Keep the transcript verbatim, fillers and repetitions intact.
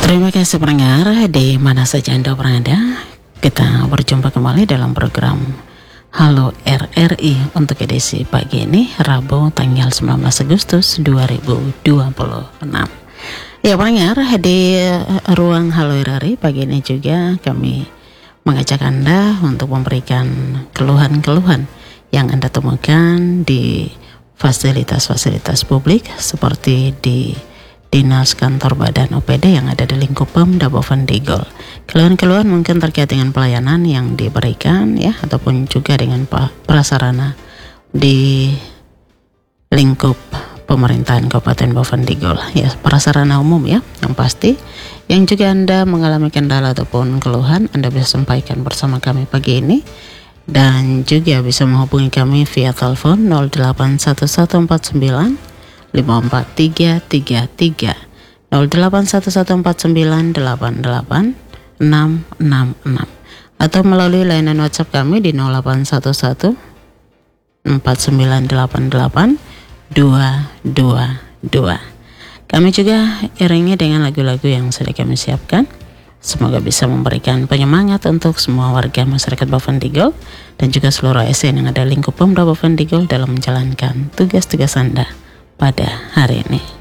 Terima kasih pendengar di mana saja Anda berada. Kita berjumpa kembali dalam program Halo R R I untuk edisi pagi ini, Rabu tanggal sembilan belas Agustus dua ribu dua puluh enam. Ya pendengar, di ruang Halo R R I pagi ini juga kami mengajak Anda untuk memberikan keluhan-keluhan yang Anda temukan di fasilitas-fasilitas publik seperti di Dinas Kantor Badan O P D yang ada di lingkup Pemda Bovendigul. Keluhan-keluhan mungkin terkait dengan pelayanan yang diberikan ya, ataupun juga dengan prasarana di lingkup pemerintahan Kabupaten Bovendigul ya, prasarana umum ya, yang pasti yang juga Anda mengalami kendala ataupun keluhan, Anda bisa sampaikan bersama kami pagi ini. Dan juga bisa menghubungi kami via telepon nol delapan satu satu empat sembilan lima empat tiga tiga tiga, nol delapan satu satu empat sembilan delapan delapan enam enam enam, atau melalui layanan WhatsApp kami di nol delapan satu satu empat sembilan delapan delapan dua dua dua. Kami juga iringi dengan lagu-lagu yang sudah kami siapkan. Semoga bisa memberikan penyemangat untuk semua warga masyarakat Bovendigul dan juga seluruh A S N yang ada lingkup Pemda Bovendigul dalam menjalankan tugas-tugas Anda pada hari ini.